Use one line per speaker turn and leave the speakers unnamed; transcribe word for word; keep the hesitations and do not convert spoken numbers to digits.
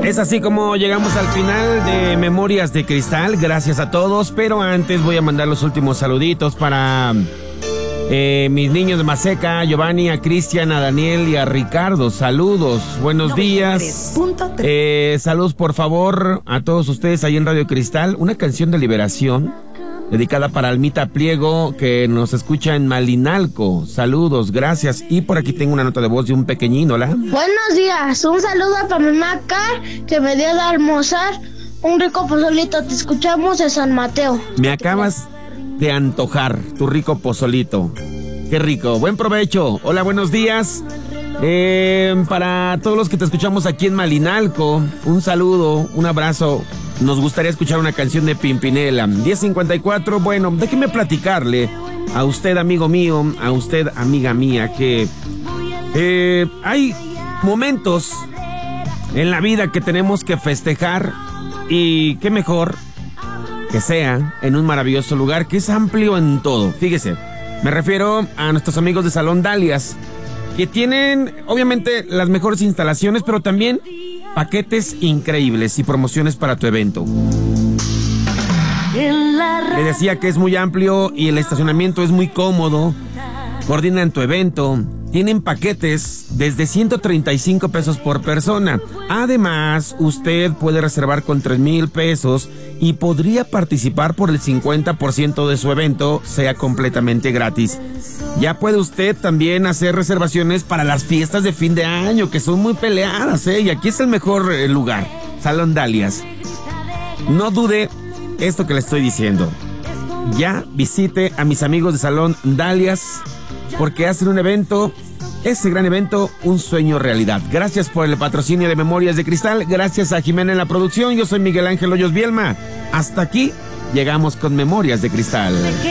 Es así como llegamos al final de Memorias de Cristal. Gracias a todos, pero antes voy a mandar los últimos saluditos para eh, mis niños de Maseca, a Giovanni, a Cristian, a Daniel y a Ricardo. Saludos, buenos días. Eh, saludos por favor a todos ustedes ahí en Radio Cristal. Una canción de liberación dedicada para Almita Pliego, que nos escucha en Malinalco. Saludos, gracias. Y por aquí tengo una nota de voz de un pequeñín, ¿hola?
Buenos días, un saludo para mi mamá Car, que me dio de almorzar un rico pozolito. Te escuchamos de San Mateo.
Me acabas de antojar tu rico pozolito. Qué rico, buen provecho. Hola, buenos días. Eh, para todos los que te escuchamos aquí en Malinalco, un saludo, un abrazo. Nos gustaría escuchar una canción de Pimpinela. diez cincuenta y cuatro, bueno, déjeme platicarle a usted, amigo mío, a usted, amiga mía, que eh, hay momentos en la vida que tenemos que festejar, y qué mejor que sea en un maravilloso lugar que es amplio en todo. Fíjese, me refiero a nuestros amigos de Salón Dalias, que tienen obviamente las mejores instalaciones, pero también paquetes increíbles y promociones para tu evento. Le decía que es muy amplio y el estacionamiento es muy cómodo. Coordinan tu evento. Tienen paquetes desde ciento treinta y cinco pesos por persona. Además, usted puede reservar con tres mil pesos y podría participar por el cincuenta por ciento de su evento, sea completamente gratis. Ya puede usted también hacer reservaciones para las fiestas de fin de año, que son muy peleadas, ¿eh? Y aquí es el mejor eh, lugar, Salón Dalias. No dude esto que le estoy diciendo. Ya visite a mis amigos de Salón Dalias, porque hacen un evento, ese gran evento, un sueño realidad. Gracias por el patrocinio de Memorias de Cristal. Gracias a Jimena en la producción. Yo soy Miguel Ángel Hoyos Bielma. Hasta aquí llegamos con Memorias de Cristal.